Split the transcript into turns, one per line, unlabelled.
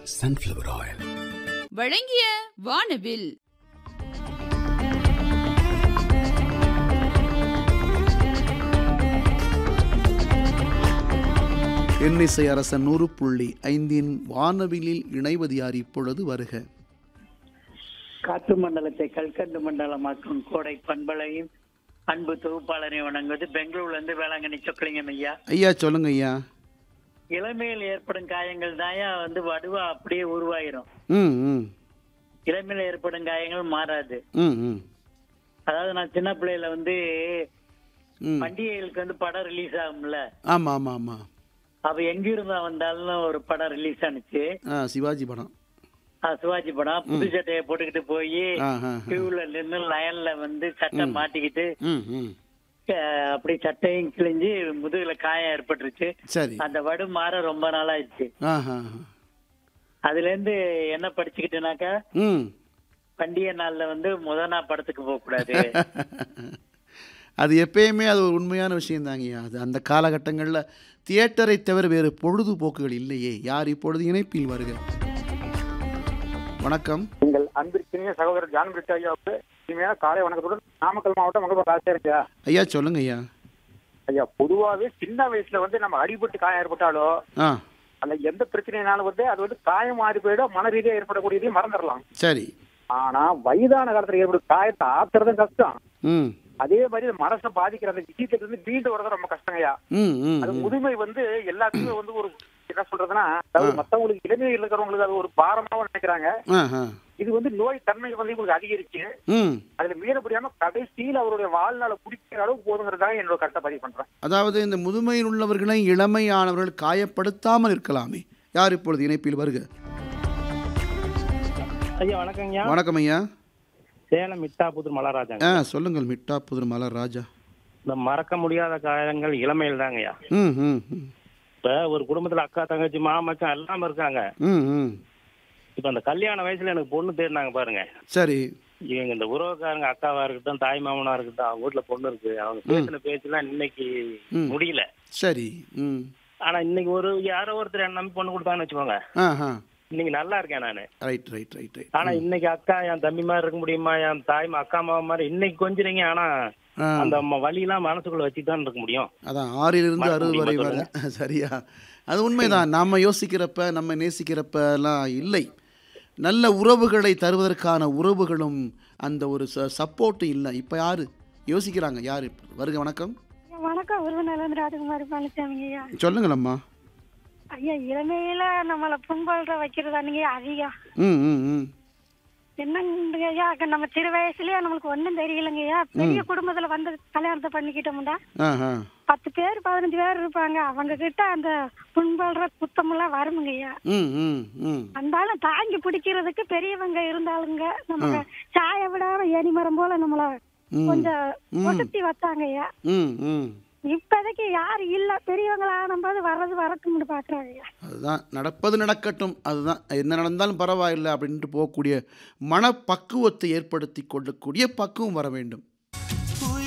Sunflower oil.
வழங்கிய வானவில்.
இன்னிசை அரசன் 100.5 வானவிலில் இணைவது யார்? இப்பொழுது வருக.
காற்று மண்டலத்தை கல்கண்டு மண்டலமாக்கும் கோடை பண்பலையும் அன்பு தொகுப்பாளரையும் வணங்குவது பெங்களூர்ல இருந்து வேளாங்கண்ணி சொக்கலிங்கம் ஐயா.
ஐயா சொல்லுங்க ஐயா.
இளமையில் ஏற்படும் காயங்கள் தாயா வடுவா அப்படியே உருவாயிரும். இளமையில ஏற்படும் காயங்கள் மாறாது. அதாவது நான் சின்ன பிள்ளையில பண்டிகைகளுக்கு படம் ரிலீஸ் ஆகும்ல.
ஆமா ஆமா ஆமா.
அப்ப எங்கிருந்தா வந்தாலும் ஒரு படம் ரிலீஸ் ஆனிச்சு.
சிவாஜி படம்.
சிவாஜி படம். புது சட்டையை போட்டுக்கிட்டு போய் கியூல நின்று லயன்ல சட்டை மாட்டிக்கிட்டு அப்படி சட்டையும் கிழிஞ்சு முதுகுல காயம் ஏற்பட்டுருச்சு.
சரி.
அந்த வடு மாற ரொம்ப நாள் ஆயிடுச்சு. அதுல இருந்து என்ன படிச்சுக்கிட்டேனாக்கா, பண்டிகை நாள்ல முத நாள் படத்துக்கு போக கூடாது.
அது எப்பயுமே அது ஒரு உண்மையான விஷயம் தாங்கய்யா. அது அந்த காலகட்டங்களில் தியேட்டரை தவிர வேறு பொழுதுபோக்குகள் இல்லையே. யார் இப்பொழுது இணைப்பில் வருக? வணக்கம்.
எங்கள் அன்பிற்கினிய சகோதரர் ஜான் பிரிட் ஐயாவுக்கு இனிமையான காலை வணக்கத்துடன் நாமக்கல் மாவட்டம் மங்களூர் ராஜா.
ஐயா சொல்லுங்க ஐயா.
ஐயா, பொதுவாகவே சின்ன வயசுல நம்ம அடிபட்டு காயம் ஏற்பட்டாலோ அல்ல எந்த பிரச்சனைனாலும் அது காயம் மாறி போயிடும், மன ரீதியாக ஏற்படக்கூடியதையும் மறந்துடலாம்.
சரி.
ஆனா வயதான காலத்துல ஏற்படும் காயத்தை ஆத்துறதும் கஷ்டம். அதே மாதிரி மனசை பாதிக்கிற அந்த விஷயத்துல இருந்து மீண்டு வரது ரொம்ப கஷ்டங்கய்யா. அது முதுமை எல்லாத்துக்குமே ஒரு என்ன சொல்றதுன்னா, மத்தவங்களுக்கு இளமையில் இருக்கிறவங்களுக்கு அது ஒரு பாரமாவும் நினைக்கிறாங்க. இது நோய் தன்மை உங்களுக்கு அதிகரிச்சு அதுல மீறப்படியாம கடைசியில் அவருடைய வாழ்நாளை குடிக்கிற அளவுக்கு போதுங்கிறதாக என்னோட கருத்தை பதிவு பண்றேன்.
அதாவது இந்த முதுமையில் உள்ளவர்களை இளமையானவர்கள் காயப்படுத்தாமல் இருக்கலாமே. யார் இப்பொழுது இணைப்பில் வருக?
ஐயா வணக்கங்க.
வணக்கம் ஐயா.
சேலம் மிட்டாப்புதூர் மலராஜா.
சொல்லுங்கள் மிட்டாப்புதூர் மலராஜா.
இந்த மறக்க முடியாத காயங்கள் இளமையில் தாங்கய்யா. இப்ப ஒரு குடும்பத்துல அக்கா தங்கச்சி மாமச்சான் எல்லாம் இருக்காங்க. இப்ப அந்த கல்யாண வயசுல எனக்கு பொண்ணு தேடினாங்க பாருங்க.
சரி.
இவங்க இந்த உறவுக்காரங்க அக்காவா இருக்கட்டும் தாய் மாமனா இருக்கட்டும், அவங்க வீட்டுல பொண்ணு இருக்கு. அவங்க பேசின பேச்சுலாம் இன்னைக்கு முடியல.
சரி.
ஆனா இன்னைக்கு யாரோ ஒருத்தர் என்ன நம்பி பொண்ணு கொடுத்தாங்கன்னு வச்சுக்கோங்க, இன்னைக்கு நல்லா இருக்கேன் நானு.
Right right right right.
ஆனா இன்னைக்கு அக்கா என் தம்பி மாதிரி இருக்க முடியுமா, என் தாய் அக்கா மாமா மாதிரி இன்னைக்கு கொஞ்சிறீங்க. ஆனா அந்த வழியெல்லாம் மனசுக்குள்ள வச்சுதான் இருக்க முடியும்.
அதான் 6லிருந்து 60 வரை வர. சரியா? அது உண்மைதான். நம்ம யோசிக்கிறப்ப நம்ம நேசிக்கிறப்ப எல்லாம் இல்லை. நல்ல உறவுகளை தருவதற்கான உறவுகளும் அந்த ஒரு சப்போர்ட்டும் இல்லை. இப்போ யாரு யோசிக்கிறாங்க? யாரு வருக? வணக்கம்.
வணக்கம். உருவநலன் ராஜகுமாரி பழனிசாமி.
சொல்லுங்களம்மா.
ஐயா, இளமையில நம்மளை புண்பல்ற வைக்கிறதானுங்க அதிகம். என்னங்கய்யா, நம்ம சிறு வயசுலயே நம்மளுக்கு ஒன்றும் தெரியலங்கய்யா. பெரிய குடும்பத்துல கல்யாணத்தை பண்ணிக்கிட்டோம்டா 10 பேர் 15 பேர் இருப்பாங்க. அவங்க கிட்ட அந்த புண்பல்ற குத்தமெல்லாம் வருமுங்கய்யா. அந்தாலும் தாங்கி பிடிக்கிறதுக்கு பெரியவங்க இருந்தாலுங்க நம்ம சாய விடாம எரிமரம் போல நம்மள கொஞ்சம் ஒடுத்தி வச்சாங்கய்யா. இப்போதைக்கு யாரும் இல்லை. பெரியவங்களான போது வரட்டும்னு பார்க்குறாங்க.
அதுதான் நடப்பது நடக்கட்டும், அதுதான் என்ன நடந்தாலும் பரவாயில்லை அப்படின்ட்டு போகக்கூடிய மனப்பக்குவத்தை ஏற்படுத்தி கொள்ளக்கூடிய பக்குவம் வர வேண்டும்.